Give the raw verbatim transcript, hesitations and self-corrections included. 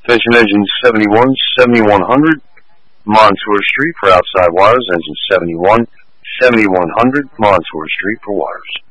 Attention engine seventy-one, seventy-one hundred, Montour Street for outside wires. Engine seventy-one, seventy-one hundred, Montour Street for wires.